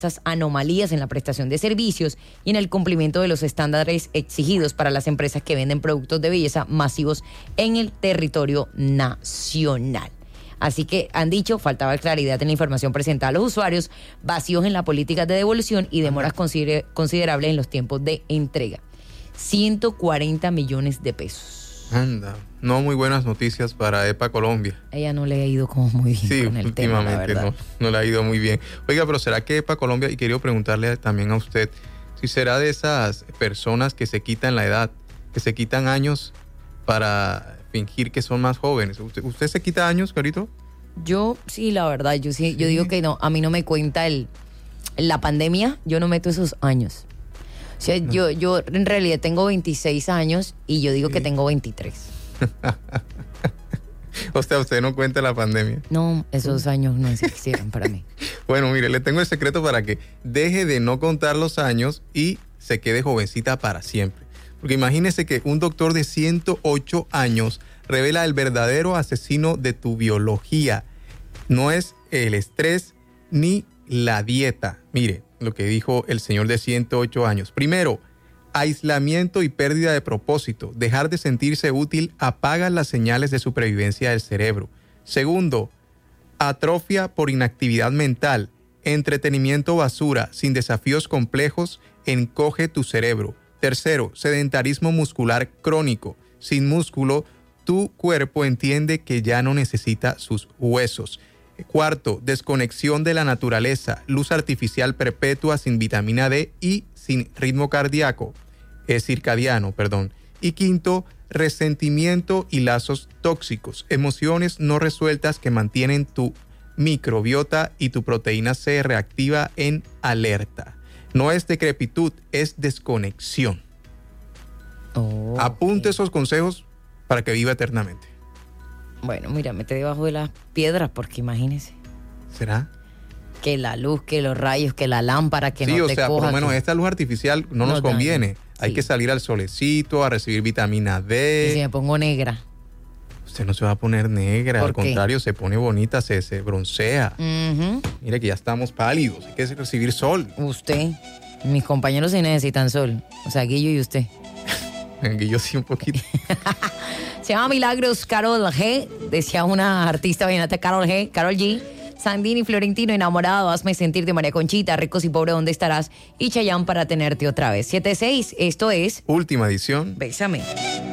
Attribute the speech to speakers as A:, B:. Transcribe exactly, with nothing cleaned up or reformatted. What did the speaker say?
A: estas anomalías en la prestación de servicios y en el cumplimiento de los estándares exigidos para las empresas que venden productos de belleza masivos en el territorio nacional. Así que han dicho, faltaba claridad en la información presentada a los usuarios, vacíos en la política de devolución y demoras consider- considerables en los tiempos de entrega. ciento cuarenta millones de pesos.
B: Anda, no muy buenas noticias para EPA Colombia.
A: Ella no le ha ido como muy bien
B: Sí,
A: con el tema, la verdad.
B: no, no le ha ido muy bien. Oiga, pero ¿será que EPA Colombia, y quería preguntarle también a usted, si será de esas personas que se quitan la edad, que se quitan años para fingir que son más jóvenes? ¿Usted, usted se quita años, Carito?
A: Yo sí, la verdad, yo sí, sí, yo digo que no, a mí no me cuenta el la pandemia, yo no meto esos años. O sea, no. yo, yo en realidad tengo veintiséis años y yo digo sí. que tengo veintitrés.
B: O sea, ¿usted no cuenta la pandemia?
A: No, esos años no existieron para mí.
B: Bueno, mire, le tengo el secreto para que deje de no contar los años y se quede jovencita para siempre. Porque imagínese que un doctor de ciento ocho años revela el verdadero asesino de tu biología. No es el estrés ni la dieta. Mire lo que dijo el señor de ciento ocho años. Primero, aislamiento y pérdida de propósito. Dejar de sentirse útil apaga las señales de supervivencia del cerebro. Segundo, atrofia por inactividad mental. Entretenimiento basura sin desafíos complejos encoge tu cerebro. Tercero, sedentarismo muscular crónico. Sin músculo, tu cuerpo entiende que ya no necesita sus huesos. Cuarto, desconexión de la naturaleza, luz artificial perpetua sin vitamina D y sin ritmo cardíaco, es circadiano, perdón. Y quinto, resentimiento y lazos tóxicos, emociones no resueltas que mantienen tu microbiota y tu proteína C reactiva en alerta. No es decrepitud, es desconexión. Oh, Apunte okay. esos consejos para que viva eternamente.
A: Bueno, mira, mete debajo de las piedras porque imagínese.
B: ¿Será?
A: Que la luz, que los rayos, que la lámpara, que
B: sí,
A: no
B: o
A: te
B: sea,
A: coja.
B: por lo menos
A: que...
B: esta luz artificial no nos, nos conviene. Hay sí. que salir al solecito, a recibir vitamina D.
A: Y si me pongo negra.
B: Usted no se va a poner negra, al contrario, se pone bonita, se, se broncea. Uh-huh. Mire que ya estamos pálidos, hay que recibir sol.
A: Usted, mis compañeros sí necesitan sol. O sea, Guillo y usted.
B: Guillo sí un poquito.
A: Se llama Milagros Karol G, decía una artista vallenata, Karol G, Karol G. Sandini Florentino, enamorado, hazme sentir de María Conchita, ricos y pobre, ¿dónde estarás? Y Chayanne, para tenerte otra vez. siete seis, esto es...
B: Última edición.
A: Bésame.